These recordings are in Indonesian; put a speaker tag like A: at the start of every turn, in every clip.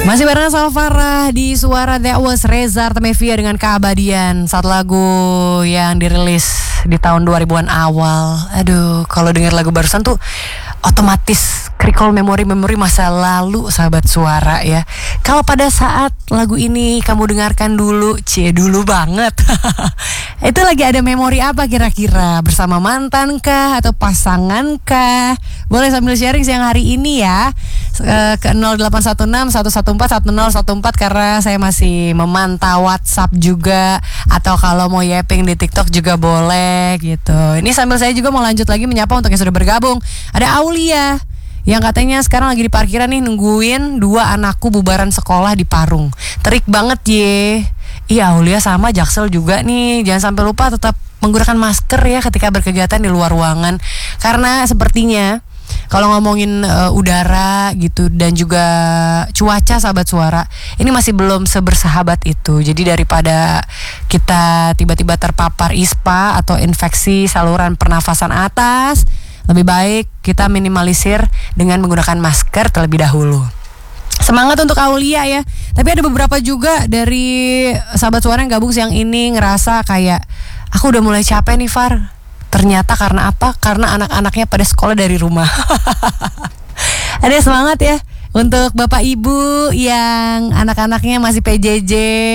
A: Masih barengan sama Farah di Suara That Was Reza Artamevia dengan Keabadian, satu lagu yang dirilis di tahun 2000-an awal. Aduh, kalau dengar lagu barusan tuh otomatis recall memori-memori masa lalu sahabat Suara ya. Kalau pada saat lagu ini kamu dengarkan dulu, dulu banget. Itu lagi ada memori apa kira-kira? Bersama mantan kah atau pasangan kah? Boleh sambil sharing siang hari ini ya. Ke 0816 114 1014 karena saya masih memantau WhatsApp juga, atau kalau mau yapping di TikTok juga boleh gitu. Ini sambil saya juga mau lanjut lagi menyapa untuk yang sudah bergabung. Ada Aulia yang katanya sekarang lagi di parkiran nih nungguin 2 anakku bubaran sekolah di Parung. Terik banget ye. Iya Aulia sama Jaksel juga nih. Jangan sampai lupa tetap menggunakan masker ya ketika berkegiatan di luar ruangan. Karena sepertinya kalau ngomongin udara gitu dan juga cuaca sahabat Suara, ini masih belum sebersahabat itu. Jadi daripada kita tiba-tiba terpapar ISPA atau infeksi saluran pernafasan atas, lebih baik kita minimalisir dengan menggunakan masker terlebih dahulu. Semangat untuk Aulia ya. Tapi ada beberapa juga dari sahabat Suara yang gabung siang ini ngerasa kayak, aku udah mulai capek nih Far. Ternyata karena apa? Karena anak-anaknya pada sekolah dari rumah. Ada semangat ya untuk bapak ibu yang anak-anaknya masih PJJ.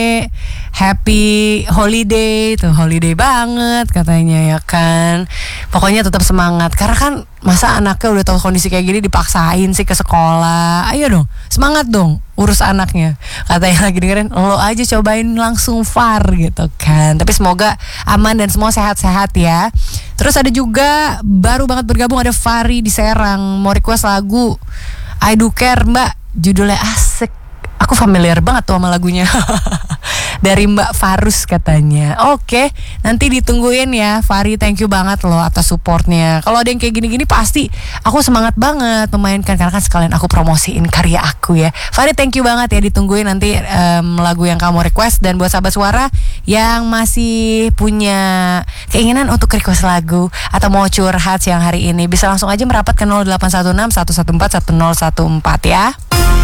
A: Happy holiday, tuh holiday banget katanya ya kan. Pokoknya tetap semangat, karena kan masa anaknya udah tahu kondisi kayak gini dipaksain sih ke sekolah. Ayo dong, semangat dong urus anaknya. Katanya lagi dengerin, lo aja cobain langsung Far gitu kan. Tapi semoga aman dan semua sehat-sehat ya. Terus ada juga baru banget bergabung, ada Fari di Serang, mau request lagu I Do Care Mbak, judulnya asik. Aku familiar banget tuh sama lagunya. Dari Mbak Farus katanya. Oke, nanti ditungguin ya Fari, thank you banget loh atas supportnya. Kalau ada yang kayak gini-gini pasti aku semangat banget memainkan, karena kan sekalian aku promosiin karya aku ya. Fari thank you banget ya, ditungguin nanti lagu yang kamu request. Dan buat sahabat Suara yang masih punya keinginan untuk request lagu atau mau curhat siang hari ini, bisa langsung aja merapat ke 0816 114 1014 ya.